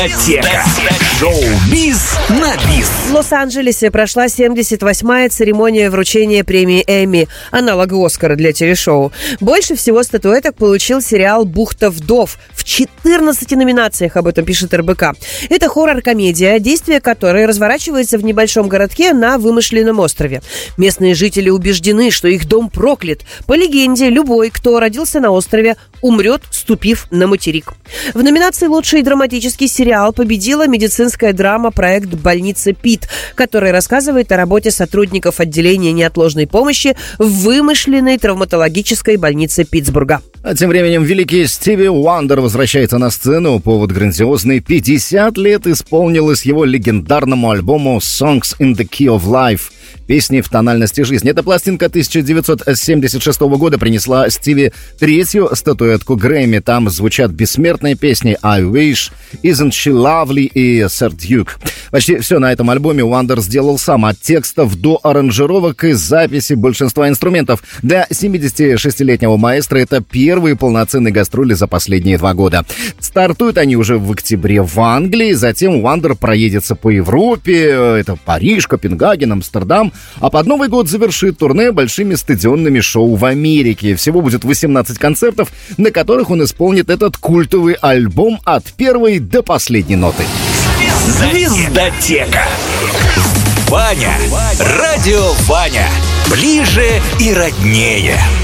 Звездотека. Шоу-биз на бис. В Лос-Анджелесе прошла 78-я церемония вручения премии Эмми, аналога Оскара для телешоу. Больше всего статуэток получил сериал «Бухта вдов» в 14 номинациях, об этом пишет РБК. Это хоррор-комедия, действие которой разворачивается в небольшом городке на вымышленном острове. Местные жители убеждены, что их дом проклят. По легенде, любой, кто родился на острове, умрет, ступив на материк. В номинации «Лучший драматический сериал» победила медицинская драма «Проект Больница Пит», который рассказывает о работе сотрудников отделения неотложной помощи в вымышленной травматологической больнице Питтсбурга. А тем временем великий Стиви Уандер возвращается на сцену. Повод грандиозный. 50 лет исполнилось его легендарному альбому «Songs in the Key of Life». Песни в тональности жизни. Эта пластинка 1976 года принесла Стиви третью статуэтку Грэмми. Там звучат бессмертные песни «I Wish», «Isn't She Lovely» и «Sir Duke». Почти все на этом альбоме Уандер сделал сам, от текстов до аранжировок и записи большинства инструментов. Для 76-летнего маэстро это первые полноценные гастроли за последние 2 года. Стартуют они уже в октябре в Англии, затем Уандер проедется по Европе, это Париж, Копенгаген, Амстердам, а под Новый год завершит турне большими стадионными шоу в Америке. Всего будет 18 концертов, на которых он исполнит этот культовый альбом от первой до последней ноты. Звездотека. Ваня. Радио Ваня. Ближе и роднее.